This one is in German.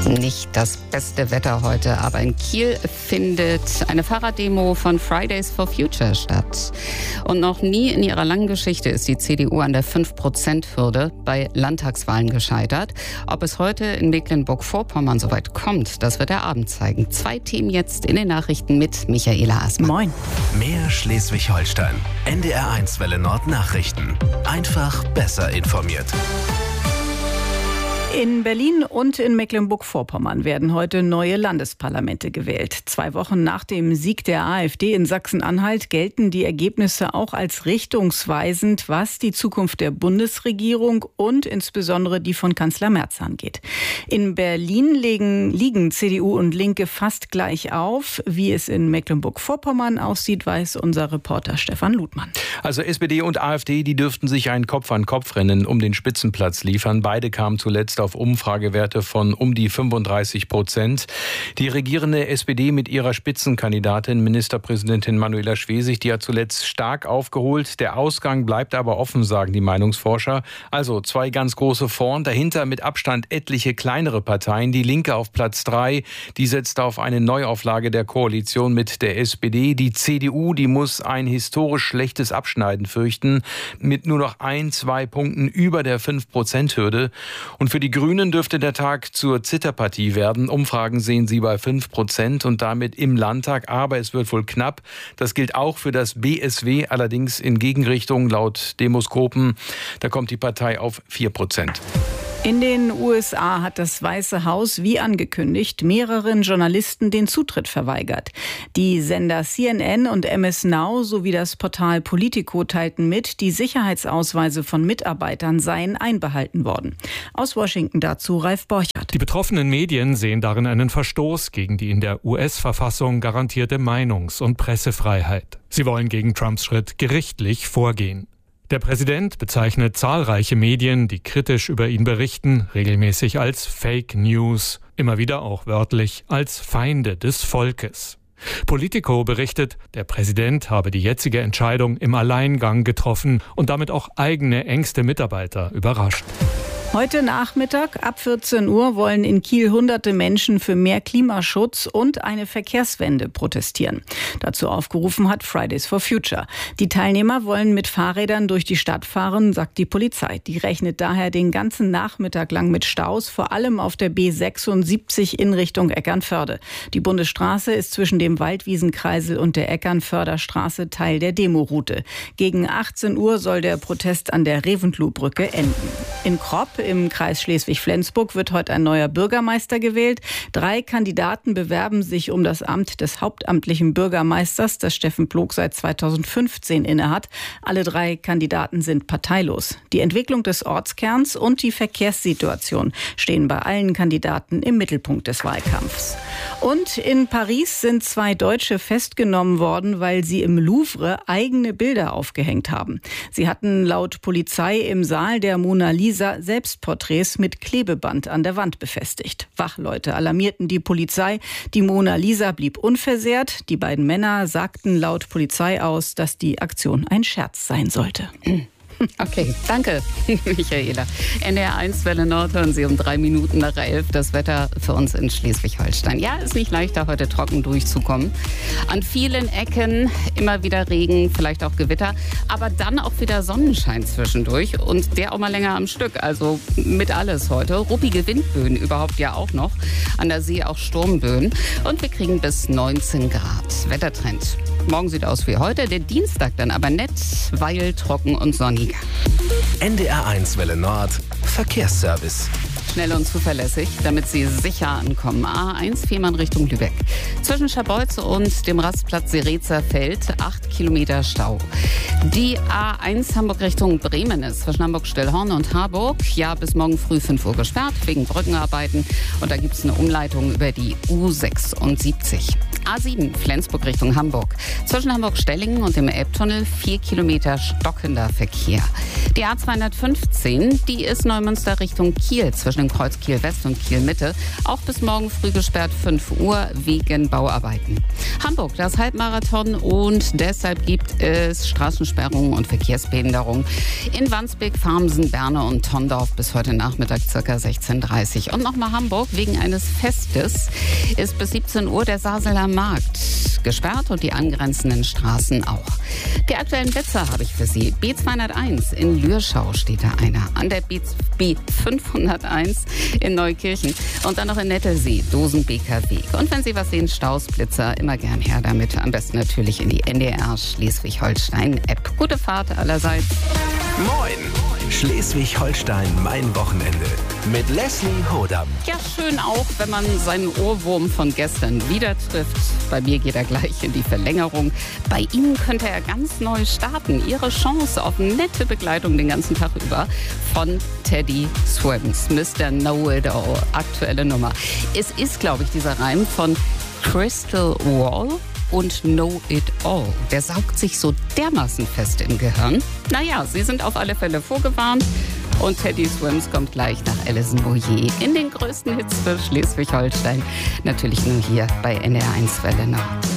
Nicht das beste Wetter heute, aber in Kiel findet eine Fahrraddemo von Fridays for Future statt. Und noch nie in ihrer langen Geschichte ist die CDU an der 5%-Hürde bei Landtagswahlen gescheitert. Ob es heute in Mecklenburg-Vorpommern soweit kommt, das wird der Abend zeigen. 2 Themen jetzt in den Nachrichten mit Michaela Asmann. Moin. Mehr Schleswig-Holstein. NDR1 Welle Nord Nachrichten. Einfach besser informiert. In Berlin und in Mecklenburg-Vorpommern werden heute neue Landesparlamente gewählt. 2 Wochen nach dem Sieg der AfD in Sachsen-Anhalt gelten die Ergebnisse auch als richtungsweisend, was die Zukunft der Bundesregierung und insbesondere die von Kanzler Merz angeht. In Berlin liegen CDU und Linke fast gleich auf. Wie es in Mecklenburg-Vorpommern aussieht, weiß unser Reporter Stefan Ludmann. Also SPD und AfD, die dürften sich ein Kopf-an-Kopf-Rennen um den Spitzenplatz liefern. Beide kamen zuletzt auf Umfragewerte von um die 35%. Die regierende SPD mit ihrer Spitzenkandidatin, Ministerpräsidentin Manuela Schwesig, die hat zuletzt stark aufgeholt. Der Ausgang bleibt aber offen, sagen die Meinungsforscher. Also 2 ganz große vorn, dahinter mit Abstand etliche kleinere Parteien. Die Linke auf Platz 3, die setzt auf eine Neuauflage der Koalition mit der SPD. Die CDU, die muss ein historisch schlechtes Abschneiden fürchten, mit nur noch 1-2 Punkten über der 5%-Hürde. Und für die Grünen dürfte der Tag zur Zitterpartie werden. Umfragen sehen sie bei 5% und damit im Landtag. Aber es wird wohl knapp. Das gilt auch für das BSW, allerdings in Gegenrichtung laut Demoskopen. Da kommt die Partei auf 4%. In den USA hat das Weiße Haus, wie angekündigt, mehreren Journalisten den Zutritt verweigert. Die Sender CNN und MS Now sowie das Portal Politico teilten mit, die Sicherheitsausweise von Mitarbeitern seien einbehalten worden. Aus Washington dazu Ralf Borchert. Die betroffenen Medien sehen darin einen Verstoß gegen die in der US-Verfassung garantierte Meinungs- und Pressefreiheit. Sie wollen gegen Trumps Schritt gerichtlich vorgehen. Der Präsident bezeichnet zahlreiche Medien, die kritisch über ihn berichten, regelmäßig als Fake News, immer wieder auch wörtlich als Feinde des Volkes. Politico berichtet, der Präsident habe die jetzige Entscheidung im Alleingang getroffen und damit auch eigene engste Mitarbeiter überrascht. Heute Nachmittag ab 14 Uhr wollen in Kiel hunderte Menschen für mehr Klimaschutz und eine Verkehrswende protestieren. Dazu aufgerufen hat Fridays for Future. Die Teilnehmer wollen mit Fahrrädern durch die Stadt fahren, sagt die Polizei. Die rechnet daher den ganzen Nachmittag lang mit Staus, vor allem auf der B76 in Richtung Eckernförde. Die Bundesstraße ist zwischen dem Waldwiesenkreisel und der Eckernförder Teil der Demoroute. Gegen 18 Uhr soll der Protest an der Reventlow-Brücke enden. In Kropp im Kreis Schleswig-Flensburg wird heute ein neuer Bürgermeister gewählt. 3 Kandidaten bewerben sich um das Amt des hauptamtlichen Bürgermeisters, das Steffen Plog seit 2015 innehat. Alle 3 Kandidaten sind parteilos. Die Entwicklung des Ortskerns und die Verkehrssituation stehen bei allen Kandidaten im Mittelpunkt des Wahlkampfs. Und in Paris sind 2 Deutsche festgenommen worden, weil sie im Louvre eigene Bilder aufgehängt haben. Sie hatten laut Polizei im Saal der Mona Lisa Selbstporträts mit Klebeband an der Wand befestigt. Wachleute alarmierten die Polizei. Die Mona Lisa blieb unversehrt. Die beiden Männer sagten laut Polizei aus, dass die Aktion ein Scherz sein sollte. Okay, danke, Michaela. NDR1 Welle Nord hören Sie um 3 Minuten nach 11. Das Wetter für uns in Schleswig-Holstein. Ja, ist nicht leichter, heute trocken durchzukommen. An vielen Ecken immer wieder Regen, vielleicht auch Gewitter, aber dann auch wieder Sonnenschein zwischendurch und der auch mal länger am Stück. Also mit alles heute. Ruppige Windböen überhaupt ja auch noch. An der See auch Sturmböen. Und wir kriegen bis 19 Grad. Wettertrend. Morgen sieht aus wie heute, der Dienstag dann aber nett, weil trocken und sonnig. NDR1 Welle Nord Verkehrsservice. Schnell und zuverlässig, damit Sie sicher ankommen. A1 Fehmarn Richtung Lübeck. Zwischen Scharbeutz und dem Rastplatz Serezerfeld 8 Kilometer Stau. Die A1 Hamburg Richtung Bremen ist zwischen Hamburg-Stillhorn und Harburg ja bis morgen früh 5 Uhr gesperrt wegen Brückenarbeiten. Und da gibt es eine Umleitung über die U76. A7 Flensburg Richtung Hamburg. Zwischen Hamburg-Stellingen und dem Elbtunnel 4 Kilometer stockender Verkehr. Die A215, die ist Neumünster Richtung Kiel zwischen dem Kreuz Kiel West und Kiel Mitte. Auch bis morgen früh gesperrt 5 Uhr wegen Bauarbeiten. Hamburg, das Halbmarathon und deshalb gibt es Straßensperren Straßensperrungen und Verkehrsbehinderung. In Wandsbek, Farmsen, Berne und Tondorf bis heute Nachmittag ca. 16:30 Uhr. Und nochmal Hamburg. Wegen eines Festes ist bis 17 Uhr der Saseler Markt gesperrt und die angrenzenden Straßen auch. Die aktuellen Blitzer habe ich für Sie. B201 in Lürschau steht da einer. An der B501 in Neukirchen. Und dann noch in Nettelsee, Dosenbeker Weg. Und wenn Sie was sehen, Stausblitzer, immer gern her damit. Am besten natürlich in die NDR Schleswig-Holstein-App. Gute Fahrt allerseits. Moin! Schleswig-Holstein, mein Wochenende. Mit Leslie Hodam. Ja, schön auch, wenn man seinen Ohrwurm von gestern wieder trifft. Bei mir geht er gleich in die Verlängerung. Bei Ihnen könnte er ganz neu starten. Ihre Chance auf nette Begleitung den ganzen Tag über von Teddy Swims. Mr. Know-It-All, aktuelle Nummer. Es ist, glaube ich, dieser Reim von Crystal Wall und Know It All. Der saugt sich so dermaßen fest im Gehirn. Naja, Sie sind auf alle Fälle vorgewarnt. Und Teddy Swims kommt gleich nach Alison Boyer in den größten Hits für Schleswig-Holstein. Natürlich nur hier bei NDR 1 Welle Nord.